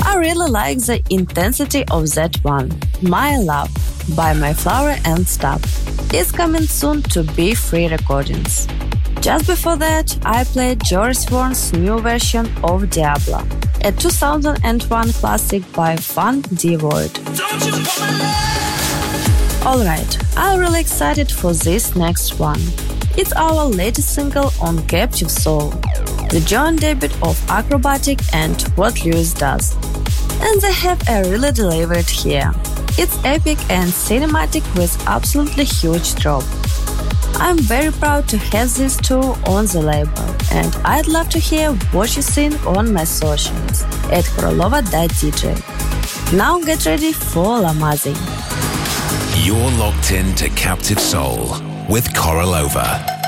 I really like the intensity of that one. My Love by My Flower and Stubb is coming soon to Be Free Recordings. Just before that, I played Joris Voorn's new version of Diablo, a 2001 classic by Fun D. Void. Alright, I'm really excited for this next one. It's our latest single on Captive Soul, the joint debut of Acrobatic and What Lewis Does. And they have really delivered here. It's epic and cinematic with absolutely huge drop. I'm very proud to have these two on the label, and I'd love to hear what you think on my socials at korolova.dj. Now get ready for Lamazi. You're locked in to Captive Soul with Korolova.